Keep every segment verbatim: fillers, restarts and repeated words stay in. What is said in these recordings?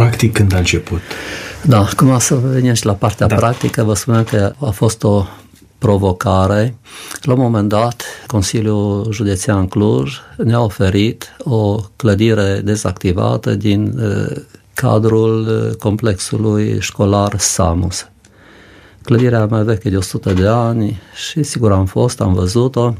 practic când a început? Da, acum să venim și la partea da. practică. Vă spuneam că a fost o provocare. La un moment dat, Consiliul Județean Cluj ne-a oferit o clădire dezactivată din uh, cadrul complexului școlar Samus. Clădirea mai veche de o sută de ani și sigur am fost, am văzut-o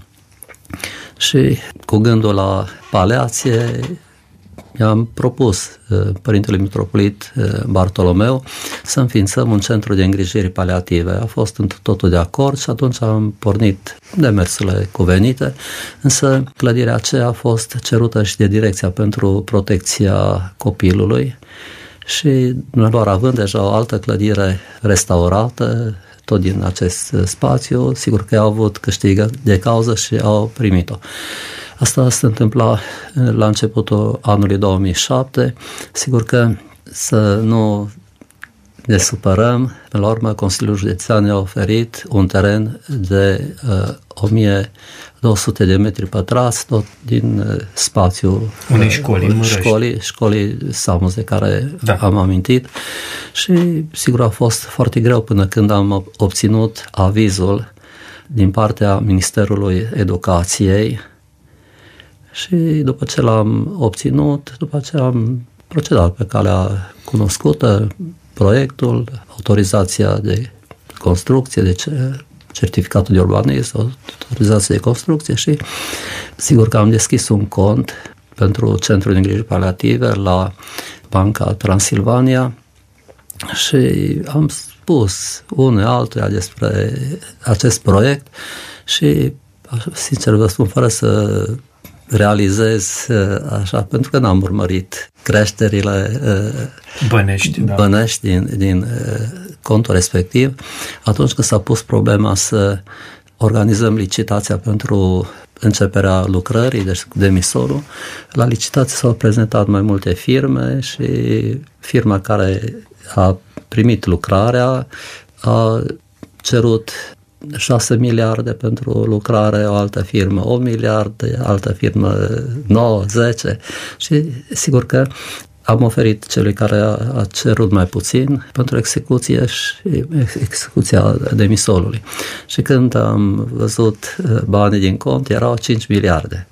și cu gândul la paleație i-am propus Părintele Mitropolit Bartolomeu să înființăm un centru de îngrijiri paliative. A fost într totul de acord și atunci am pornit demersurile cuvenite, însă clădirea aceea a fost cerută și de Direcția pentru Protecția Copilului și doar având deja o altă clădire restaurată, tot din acest spațiu, sigur că au avut câștig de cauză și au primit-o. Asta se întâmpla la începutul anului două mii șapte. Sigur că să nu ne supărăm, la urmă Consiliul Județean ne-a oferit un teren de uh, o mie două sute de metri pătrați, tot din uh, spațiul unei școli, uh, școlii, școlii Samus, de care da. am amintit. Și sigur a fost foarte greu până când am obținut avizul din partea Ministerului Educației. Și după ce l-am obținut, după ce am procedat pe calea cunoscută, proiectul, autorizația de construcție, de certificatul de urbanism, autorizația de construcție și sigur că am deschis un cont pentru Centrul de Îngrijiri Paliative la Banca Transilvania și am spus unul altuia despre acest proiect și, sincer vă spun, fără să realizez așa, pentru că n-am urmărit creșterile bănești, da. bănești din, din contul respectiv. Atunci când s-a pus problema să organizăm licitația pentru începerea lucrării, deci demisolul, la licitație s-au prezentat mai multe firme și firma care a primit lucrarea a cerut șase miliarde pentru lucrare, o altă firmă opt miliarde, altă firmă nouă, zece și sigur că am oferit celui care a, a cerut mai puțin pentru execuție și execuția demisolului. Și când am văzut banii din cont, erau cinci miliarde.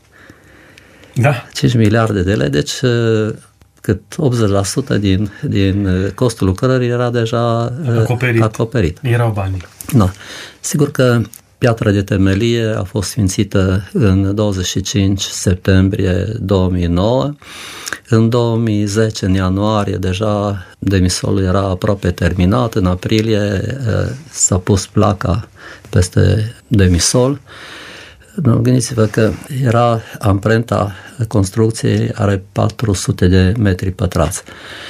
Da. cinci miliarde de lei, deci cât optzeci la sută din, din costul lucrării era deja acoperit. acoperit. Erau banii. Da. Sigur că piatra de temelie a fost sfințită în douăzeci și cinci septembrie două mii nouă. În două mii zece, în ianuarie, deja demisolul era aproape terminat. În aprilie s-a pus placa peste demisol. Gândiți-vă că era amprenta construcției, are patru sute de metri pătrați.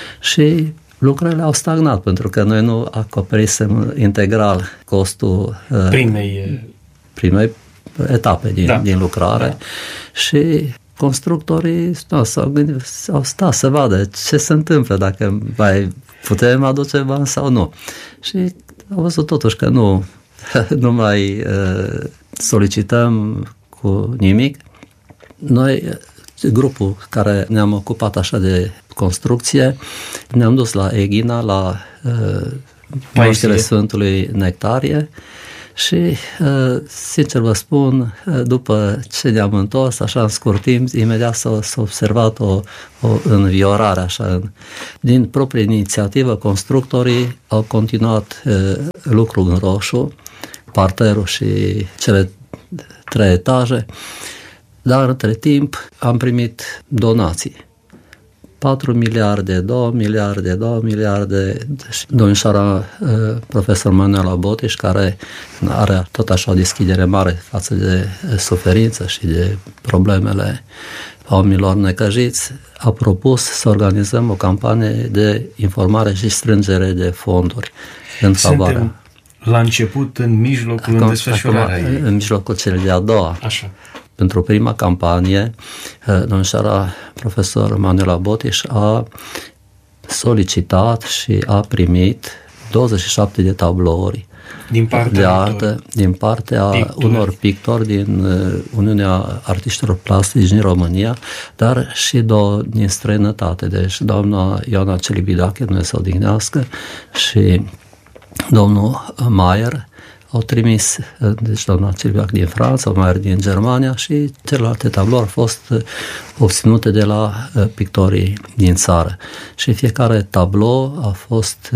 Și lucrările au stagnat, pentru că noi nu acoperisem integral costul primei, primei etape din, da. din lucrare da. și constructorii no, s-au, gândit, s-au stat să vadă ce se întâmplă, dacă mai putem aduce bani sau nu. Și au văzut totuși că nu, nu mai uh, solicităm cu nimic. Noi, grupul care ne-am ocupat așa de construcție, ne-am dus la Eghina, la uh, Moaștele Sfântului Nectarie și, uh, sincer vă spun, uh, după ce ne-am întors, așa în scurt timp, imediat s-a, s-a observat o, o înviorare, așa. În, din proprie inițiativă, constructorii au continuat uh, lucrul în roșu, parterul și cele trei etaje, dar între timp am primit donații. patru miliarde, două miliarde, două miliarde. Domnișoara profesor Manuela Botiș, care are tot așa o deschidere mare față de suferință și de problemele oamenilor necăjiți, a propus să organizăm o campanie de informare și strângere de fonduri în favoarea. Suntem la început, în mijlocul, acum, în desfășurarea ei. În mijlocul cel de-a doua. Așa. Pentru prima campanie, domnișoara profesor Manuela Botiș a solicitat și a primit douăzeci și șapte de tablouri din partea de artă din partea pictori. unor pictori din Uniunea Artiștilor Plastici din România, dar și do, din străinătate. Deci doamna Ioana Celibidache, Dumnezeu să o odihnească, și domnul Maier au trimis, deci doamna Celibidache din Franța, Maier din Germania, și celelalte tablouri au fost obținute de la pictorii din țară. Și fiecare tablou a fost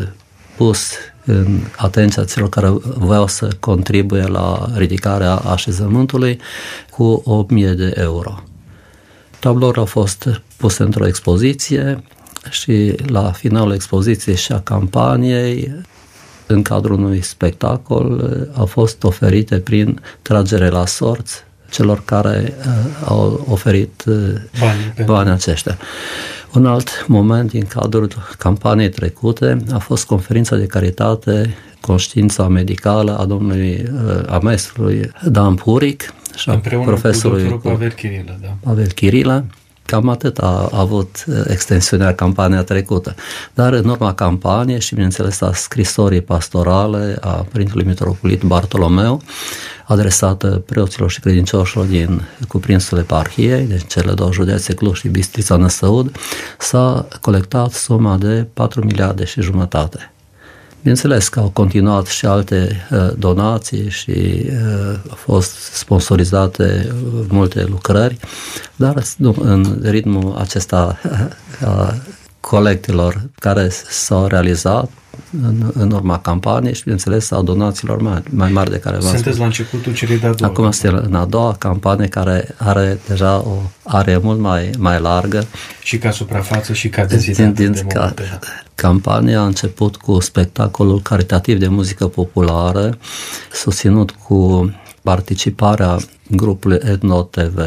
pus în atenția celor care voiau să contribuie la ridicarea așezământului cu o mie de euro. Tablourile au fost puse într-o expoziție și la finalul expoziției și a campaniei, în cadrul unui spectacol, au fost oferite prin tragere la sorți celor care uh, au oferit uh, banii, banii aceștia. Un alt moment din cadrul campaniei trecute a fost conferința de caritate Conștiința Medicală a domnului, a maestrului Dan Puric și a profesorului cu Pavel Chirilă. Da. Pavel Chirilă. Cam atât a avut extensiunea campania trecută. Dar în urma campaniei și, bineînțeles, a scrisorii pastorale a Părintelui Mitropolit Bartolomeu, adresată preoților și credincioșilor din cuprinsul eparhiei, deci cele două județe, Cluj și Bistrița Năsăud, s-a colectat suma de patru miliarde și jumătate. Bineînțeles că au continuat și alte uh, donații și uh, au fost sponsorizate multe lucrări, dar în ritmul acesta a colectelor care s-au realizat în, în urma campaniei și, bineînțeles, a donațiilor mai, mai mari de care v-am spus. Sunteți la începutul celei de-a doua. Acum este în a doua campanie, care are deja o are mult mai, mai largă. Și ca suprafață și ca densitate de momente. Ca, campania a început cu spectacolul caritativ de muzică populară, susținut cu participarea grupului Etno T V.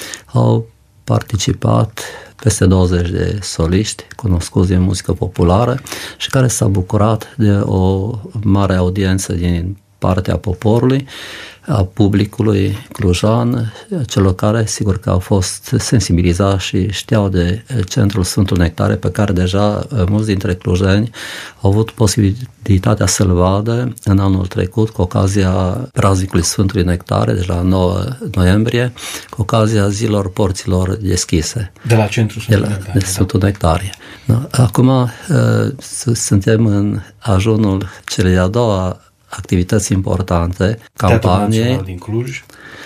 Au participat peste douăzeci de soliști cunoscuți din muzică populară și care s-a bucurat de o mare audiență din partea poporului, a publicului clujan, celor care, sigur că au fost sensibilizați și știau de Centrul Sfântul Nectare, pe care deja mulți dintre clujeni au avut posibilitatea să-l vadă în anul trecut, cu ocazia praznicului Sfântului Nectare, deci la nouă noiembrie, cu ocazia zilor porților deschise. De la Centrul Sfântul de la, Nectare. De Sfântul Nectare. Da. Acum suntem în ajunul celei de-a doua activități importante. Campaniei din Cluj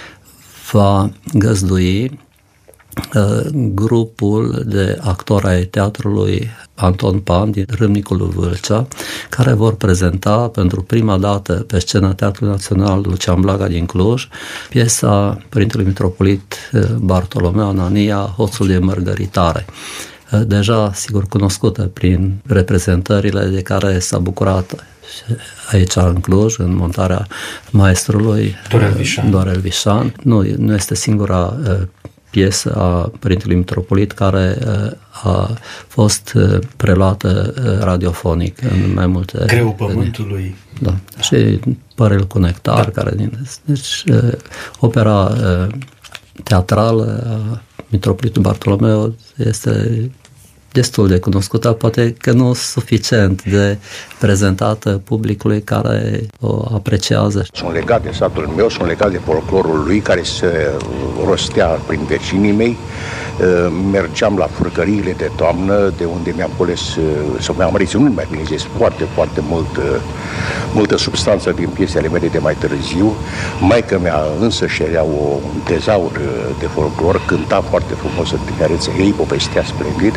va găzdui uh, grupul de actori ai teatrului Anton Pan din Râmnicul Vâlcea, care vor prezenta pentru prima dată pe scena Teatrului Național Lucian Blaga din Cluj piesa Părintelui Mitropolit Bartolomeu Anania, Hoțul de Mărgăritare. Deja, sigur, cunoscută prin reprezentările de care s-a bucurat aici în Cluj, în montarea maestrului Dorel Vișan. Nu, nu este singura uh, piesă a Părintelui Mitropolit care uh, a fost uh, preluată uh, radiofonic în mai multe... Greul Pământului. Da. Da. Și Părel cu Nectar, da. Care din... Deci, uh, opera uh, teatrală a Mitropolitului Bartolomeu este destul de cunoscută, poate că nu suficient de prezentată publicului care o apreciază. Sunt legat de satul meu, sunt legat de folclorul lui care se rostea prin vecinii mei. Mergeam la furcăriile de toamnă, de unde mi-am cules, sau mi-am reținut, mai bine zis, foarte, foarte mult, multă substanță din piesele mele de mai târziu. Maică mea însă și era o tezaur de folclor, cânta foarte frumos în tinerețe ei, povestea splendid.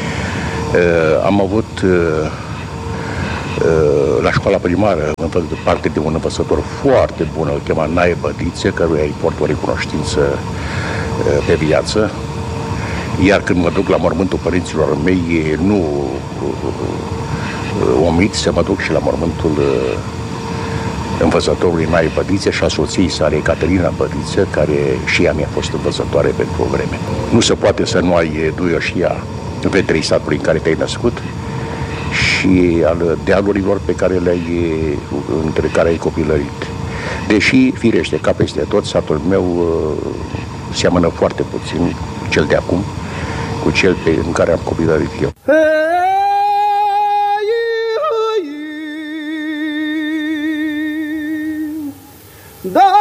Am avut la școala primară parte de un învățător foarte bun, îl chema Nae Bădițe, căruia îi port o recunoștință pe viață. Iar când mă duc la mormântul părinților mei, nu omit să mă duc și la mormântul învățătorului Nae Bădițe și a soției sale, Caterina Bădițe, care și ea mi-a fost învățătoare pentru o vreme. Nu se poate să nu ai duioșia vetrei satului în care te-ai născut și al dealurilor pe care le-ai, între care ai copilărit. Deși, firește, ca peste tot, satul meu seamănă foarte puțin, cel de acum, cu cel pe, în care am copilărit eu. Da!